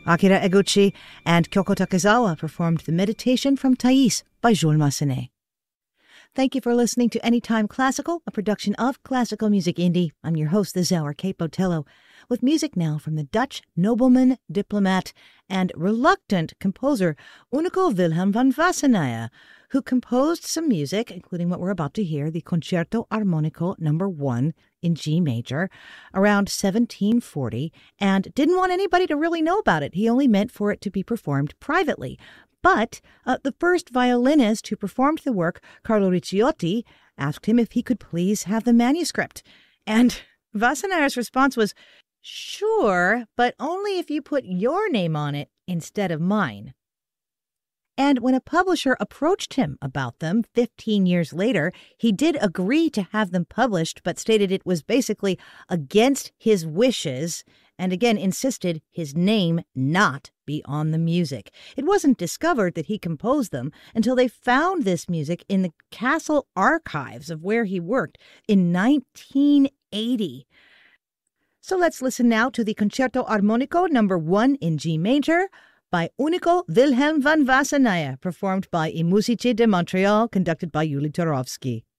Akira Eguchi and Kyoko Takezawa performed the Meditation from Thais by Jules Massenet. Thank you for listening to Anytime Classical, a production of Classical Music Indie. I'm your host this hour, Kate Botello, with music now from the Dutch nobleman, diplomat, and reluctant composer Unico Wilhelm van Wassenaer, who composed some music, including what we're about to hear, the Concerto Armonico No. 1 in G major, around 1740, and didn't want anybody to really know about it. He only meant for it to be performed privately. But the first violinist who performed the work, Carlo Ricciotti, asked him if he could please have the manuscript. And Wassenaer's response was, "Sure, but only if you put your name on it instead of mine." And when a publisher approached him about them 15 years later, he did agree to have them published, but stated it was basically against his wishes, and again insisted his name not be on the music. It wasn't discovered that he composed them until they found this music in the castle archives of where he worked in 1980. So let's listen now to the Concerto Armonico No. 1 in G major by Unico Wilhelm van Wassenaer, performed by I Musici de Montreal, conducted by Yuli Turovsky.